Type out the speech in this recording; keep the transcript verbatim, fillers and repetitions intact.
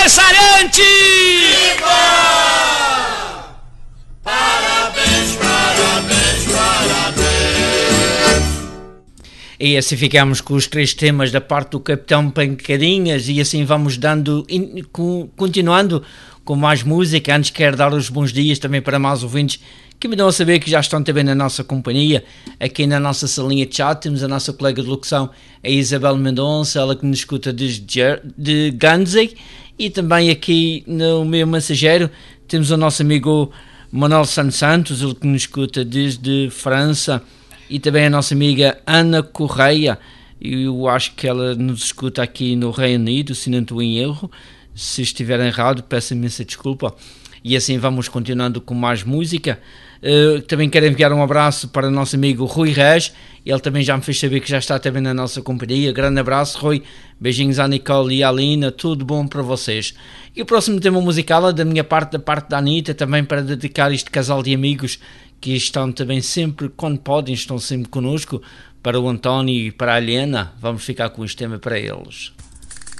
aniversariante! Viva! Parabéns, parabéns, parabéns! E assim ficamos com os três temas da parte do Capitão Pancadinhas e assim vamos dando, continuando com mais música. Antes quero dar os bons dias também para mais ouvintes que me dão a saber que já estão também na nossa companhia. Aqui na nossa salinha de chat temos a nossa colega de locução, a Isabel Mendonça, ela que nos escuta desde de Guernsey, e também aqui no meu mensageiro temos o nosso amigo Manuel Santos, ele que nos escuta desde França, e também a nossa amiga Ana Correia, eu acho que ela nos escuta aqui no Reino Unido, se não estou em erro. Se estiver errado, peço imensa desculpa. E assim vamos continuando com mais música. Uh, também quero enviar um abraço para o nosso amigo Rui Reis. Ele também já me fez saber que já está também na nossa companhia. Grande abraço, Rui. Beijinhos à Nicole e à Lina. Tudo bom para vocês. E o próximo tema musical é da minha parte, da parte da Anitta, também para dedicar este casal de amigos que estão também sempre, quando podem, estão sempre connosco. Para o António e para a Helena, vamos ficar com este tema para eles.